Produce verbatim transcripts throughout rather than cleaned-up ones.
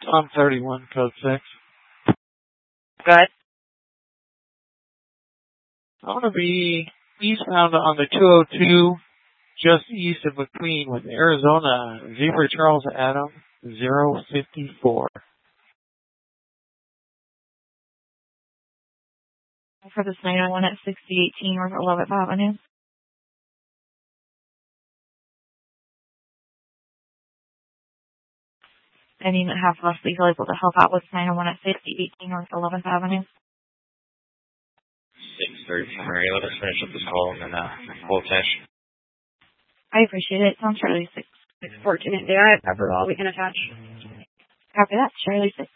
Tom thirty-one, code six. Go ahead. I want to be eastbound on the two oh two, just east of McQueen, with Arizona Zebra Charles Adam zero fifty-four. For this nine oh one at sixty eighteen North eleventh Avenue. I need to have Leslie able to help out with nine oh one at sixty eighteen North eleventh Avenue. six thirty, Mary. Let us finish up this call and then uh, we'll finish. I appreciate it. Sounds Charlie six. six fortunate day. I have all we can attach. Copy that, Charlie six.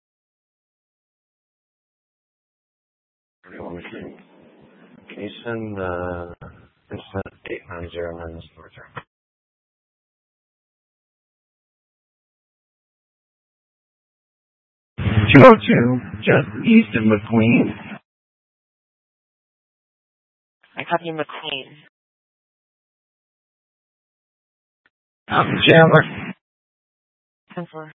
Can you send uh, eight nine zero nine this number through? two oh two, just east of McQueen. I copy McQueen. I'm Chandler. ten four.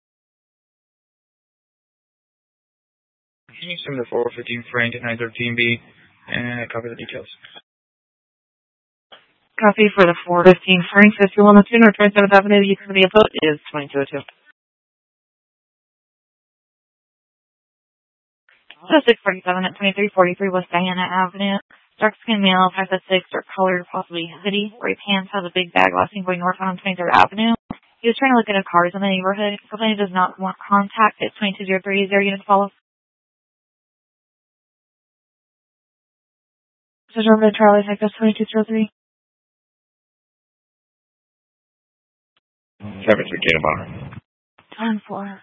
Can you send the four fifteen Frank at nine thirteen B and copy the details? Copy for the four fifteen Frank, fifty-one oh two North twenty-seventh Avenue. The utility input is twenty-two oh two. So six forty-seven at twenty-three forty-three West Diana Avenue. Dark skinned male, five foot six, dark colored, possibly hoodie, gray pants, has a big bag last seen going north on twenty-third Avenue. He was trying to look at cars in the neighborhood. Complaint does not want contact. It's twenty-two oh three. Is there units follow? So over to Charlie, take us twenty-two oh three. seven three K bar. ten four.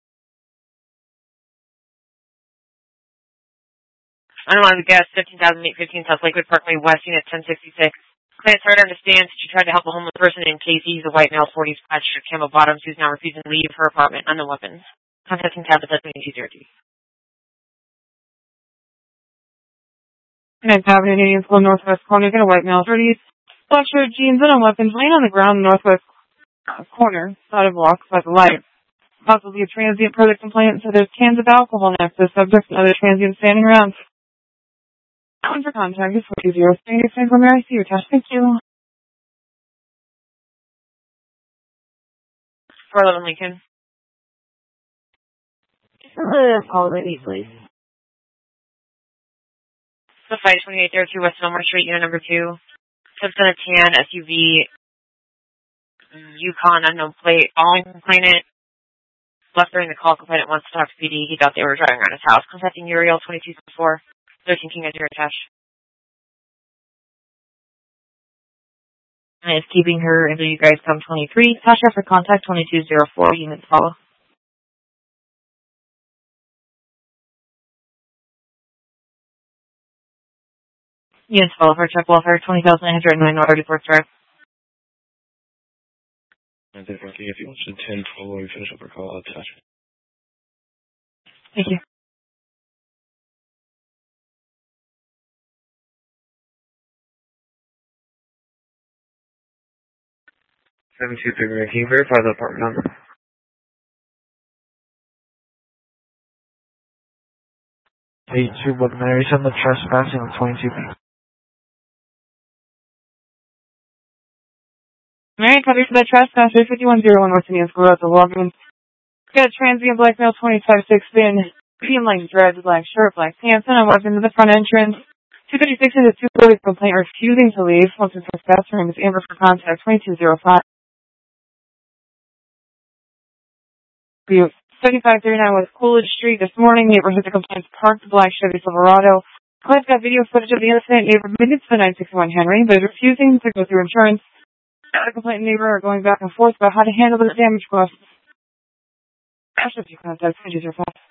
Unwanted guest, fifteen thousand eight fifteen South Lakewood Parkway West, unit ten sixty-six. Client's hard to understand she tried to help a homeless person named Casey. He's a white male, forties, patched camo bottoms, who's now refusing to leave her apartment on the weapons. Contacting Tabitha twenty-two oh two. Ninth Avenue, Indian School, Northwest corner. Got a white male, thirties, black shirt, jeans, and a weapons laying on the ground, northwest corner, side of block, by the light. Possibly a transient per the complaint, so there's cans of alcohol next to the subject and other transients standing around. One for contact is four two zero three. Thank you, Mary. See you, Tash. Thank you. four eleven Lincoln. Uh, call it please. The five twenty-eight oh two West Elmore Street, unit number two. Tips in a tan S U V. Yukon unknown plate. Following complainant. Left during the call. Complainant wants to talk to P D. He thought they were driving around his house. Contacting Uriel twenty-two oh four. thirteen King of Zero Tash. And it's keeping her until you guys come twenty-three. Tasha for contact twenty-two oh four. Units follow. Units follow for check welfare twenty thousand nine hundred nine North thirty-fourth Drive. I think if you want to ten twelve when we finish up our call, I'll touch. Thank you. seven two three, can you verify the apartment number? eight two, but Mary, send the trespassing on twenty-two. Mary, covers for the trespasser, fifty-one oh one North Indian School at the Walgreens. Got a transient black male, twenty-five six thin, medium length dreads, black shirt, black pants, and a weapon to the front entrance. two thirty-six is a two-police complaint refusing to leave. Once in trespasser, name is Amber for contact twenty-two oh five. seventy-five thirty-nine West Coolidge Street this morning. Neighbor heard the complaints parked black Chevy Silverado. Client's got video footage of the incident. Neighbor admitted to the nine sixty-one Henry, but is refusing to go through insurance. The complaint and neighbor are going back and forth about how to handle the damage costs. Actually, if you contact twenty-two oh five.